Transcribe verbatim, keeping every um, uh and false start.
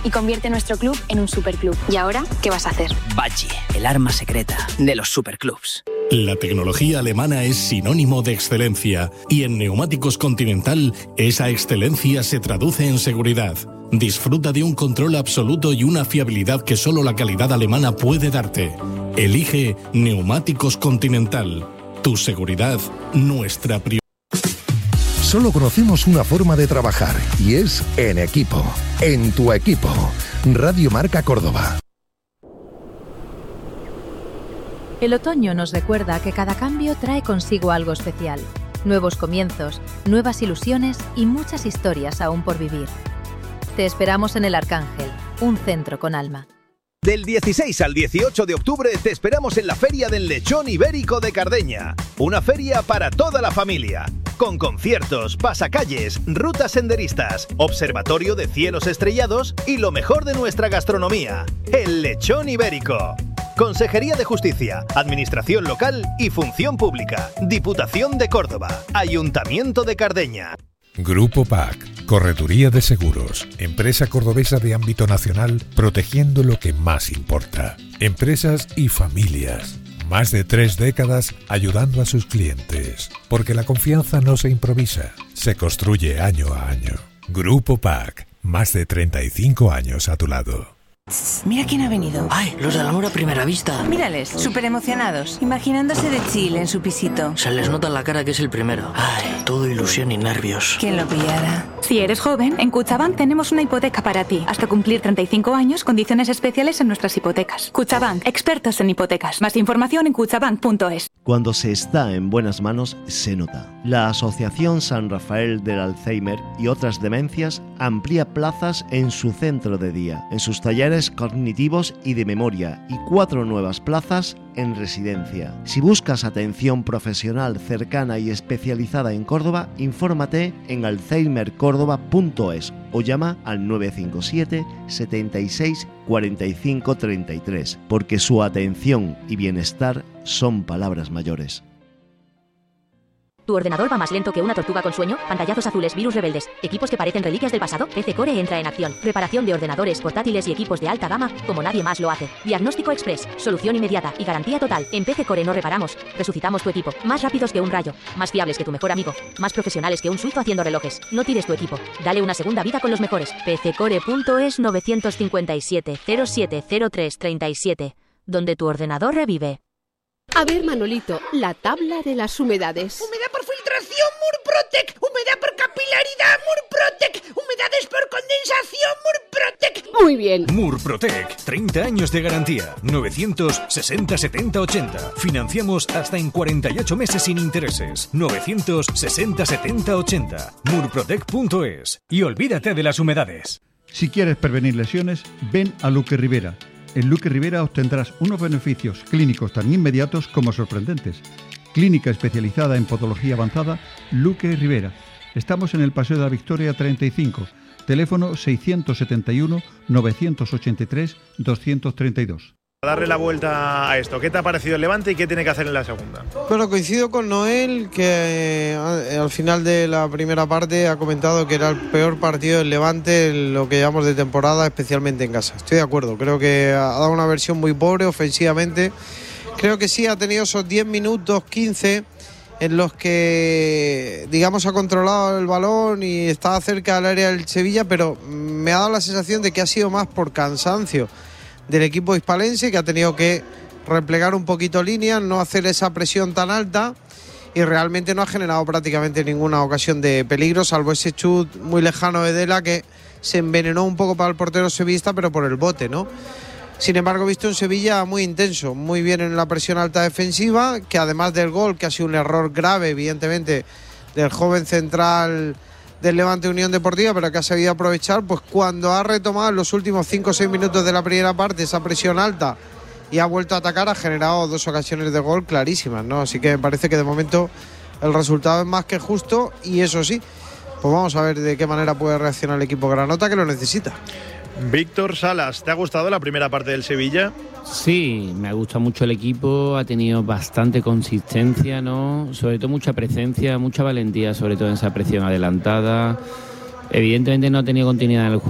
y convierte nuestro club en un superclub. ¿Y ahora qué vas a hacer? Badgie, el arma secreta de los superclubs. La tecnología alemana es sinónimo de excelencia y en Neumáticos Continental esa excelencia se traduce en seguridad. Disfruta de un control absoluto y una fiabilidad que solo la calidad alemana puede darte. Elige Neumáticos Continental. Tu seguridad, nuestra prioridad. Solo conocemos una forma de trabajar y es en equipo. En tu equipo. Radio Marca Córdoba. El otoño nos recuerda que cada cambio trae consigo algo especial. Nuevos comienzos, nuevas ilusiones y muchas historias aún por vivir. Te esperamos en El Arcángel, un centro con alma. Del dieciséis al dieciocho de octubre te esperamos en la Feria del Lechón Ibérico de Cardeña. Una feria para toda la familia. Con conciertos, pasacalles, rutas senderistas, observatorio de cielos estrellados y lo mejor de nuestra gastronomía. El Lechón Ibérico. Consejería de Justicia, Administración Local y Función Pública. Diputación de Córdoba. Ayuntamiento de Cardeña. Grupo P A C, Correduría de Seguros, empresa cordobesa de ámbito nacional, protegiendo lo que más importa. Empresas y familias. Más de tres décadas ayudando a sus clientes. Porque la confianza no se improvisa, se construye año a año. Grupo P A C, más de treinta y cinco años a tu lado. Mira quién ha venido. ¡Ay, los del amor a primera vista! Mírales, súper emocionados, imaginándose de chill en su pisito. Se les nota en la cara que es el primero. ¡Ay, todo ilusión y nervios! ¿Quién lo pillara? Si eres joven, en Cuchabank tenemos una hipoteca para ti. Hasta cumplir treinta y cinco años, condiciones especiales en nuestras hipotecas. Cuchabank, expertos en hipotecas. Más información en cuchabank punto es. Cuando se está en buenas manos, se nota. La Asociación San Rafael del Alzheimer y otras demencias amplía plazas en su centro de día, en sus talleres cognitivos y de memoria, y cuatro nuevas plazas en residencia. Si buscas atención profesional cercana y especializada en Córdoba, infórmate en alzheimer córdoba punto es o llama al nueve cinco siete, setenta y seis, cuarenta y cinco, treinta y tres, porque su atención y bienestar son palabras mayores. ¿Tu ordenador va más lento que una tortuga con sueño? Pantallazos azules, virus rebeldes, equipos que parecen reliquias del pasado. P C Core entra en acción. Reparación de ordenadores, portátiles y equipos de alta gama como nadie más lo hace. Diagnóstico express, solución inmediata y garantía total. En P C Core no reparamos, resucitamos tu equipo. Más rápidos que un rayo, más fiables que tu mejor amigo, más profesionales que un suizo haciendo relojes. No tires tu equipo, dale una segunda vida con los mejores. P C core punto es nueve cinco siete, cero siete cero tres, treinta y siete, donde tu ordenador revive. A ver, Manolito, la tabla de las humedades. Humedad por filtración, Murprotec. Humedad por capilaridad, Murprotec. Humedades por condensación, Murprotec. Muy bien. Murprotec, treinta años de garantía. novecientos sesenta, setenta, ochenta. Financiamos hasta en cuarenta y ocho meses sin intereses. novecientos sesenta, setenta, ochenta. Murprotec punto es. Y olvídate de las humedades. Si quieres prevenir lesiones, ven a Luque Rivera. En Luque Rivera obtendrás unos beneficios clínicos tan inmediatos como sorprendentes. Clínica especializada en podología avanzada, Luque Rivera. Estamos en el Paseo de la Victoria treinta y cinco, teléfono seiscientos setenta y uno, novecientos ochenta y tres, doscientos treinta y dos. Darle la vuelta a esto, ¿qué te ha parecido el Levante y qué tiene que hacer en la segunda? Bueno, coincido con Noel, que eh, al final de la primera parte ha comentado que era el peor partido del Levante en lo que llevamos de temporada, especialmente en casa. Estoy de acuerdo, creo que ha dado una versión muy pobre ofensivamente. Creo que sí ha tenido esos diez minutos, quince, en los que, digamos, ha controlado el balón y estaba cerca del área del Sevilla, pero me ha dado la sensación de que ha sido más por cansancio del equipo hispalense, que ha tenido que replegar un poquito líneas, no hacer esa presión tan alta, y realmente no ha generado prácticamente ninguna ocasión de peligro, salvo ese chut muy lejano de Dela que se envenenó un poco para el portero sevillista, pero por el bote, ¿no? Sin embargo, he visto un Sevilla muy intenso, muy bien en la presión alta defensiva, que además del gol, que ha sido un error grave, evidentemente, del joven central del Levante Unión Deportiva, pero que ha sabido aprovechar, pues cuando ha retomado en los últimos cinco o seis minutos de la primera parte esa presión alta y ha vuelto a atacar, ha generado dos ocasiones de gol clarísimas, ¿no? Así que me parece que de momento el resultado es más que justo, y eso sí, pues vamos a ver de qué manera puede reaccionar el equipo granota, que lo necesita. Víctor Salas, ¿te ha gustado la primera parte del Sevilla? Sí, me ha gustado mucho el equipo, ha tenido bastante consistencia, ¿no? Sobre todo mucha presencia, mucha valentía, sobre todo en esa presión adelantada. Evidentemente no ha tenido continuidad en el juego.